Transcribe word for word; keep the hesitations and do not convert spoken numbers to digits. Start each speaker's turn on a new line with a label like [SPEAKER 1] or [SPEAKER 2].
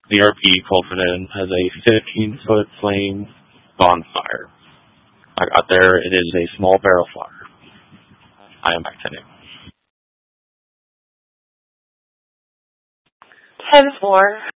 [SPEAKER 1] The R P Culverden has a fifteen foot flame bonfire. I got there. It is a small barrel fire. I am back to Nick.
[SPEAKER 2] ten four.